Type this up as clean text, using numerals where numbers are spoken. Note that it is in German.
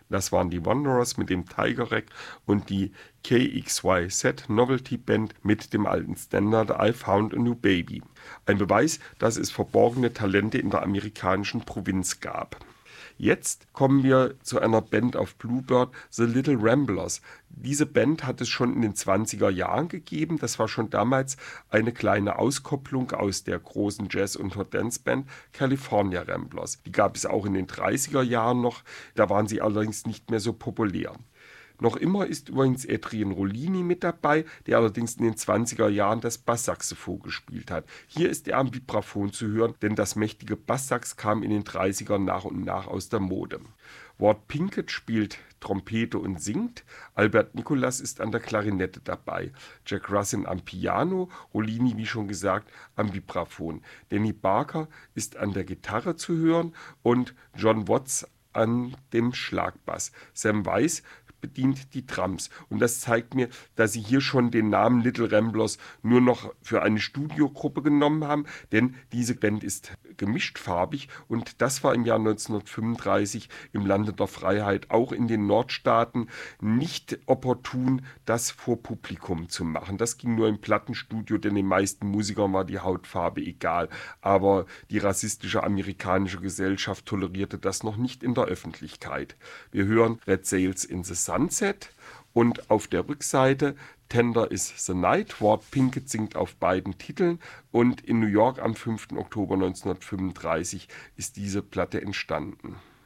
Das waren die Wanderers mit dem Tiger Rag und die KXYZ Novelty Band mit dem alten Standard I Found a New Baby. Ein Beweis, dass es verborgene Talente in der amerikanischen Provinz gab. Jetzt kommen wir zu einer Band auf Bluebird, The Little Ramblers. Diese Band hat es schon in den 20er Jahren gegeben. Das war schon damals eine kleine Auskopplung aus der großen Jazz- und Dance-Band California Ramblers. Die gab es auch in den 30er Jahren noch, da waren sie allerdings nicht mehr so populär. Noch immer ist übrigens Adrian Rollini mit dabei, der allerdings in den 20er Jahren das Basssaxophon gespielt hat. Hier ist er am Vibraphon zu hören, denn das mächtige Basssax kam in den 30ern nach und nach aus der Mode. Ward Pinkett spielt Trompete und singt, Albert Nicholas ist an der Klarinette dabei, Jack Russin am Piano, Rollini, wie schon gesagt, am Vibraphon. Danny Barker ist an der Gitarre zu hören und John Watts an dem Schlagbass. Sam Weiss bedient die Drums. Und das zeigt mir, dass sie hier schon den Namen Little Ramblers nur noch für eine Studiogruppe genommen haben, denn diese Band ist gemischtfarbig und das war im Jahr 1935 im Lande der Freiheit, auch in den Nordstaaten, nicht opportun, das vor Publikum zu machen. Das ging nur im Plattenstudio, denn den meisten Musikern war die Hautfarbe egal. Aber die rassistische amerikanische Gesellschaft tolerierte das noch nicht in der Öffentlichkeit. Wir hören Red Sails in the Sunset und auf der Rückseite Tender is the Night. Ward Pinkett singt auf beiden Titeln und in New York am 5. Oktober 1935 ist diese Platte entstanden.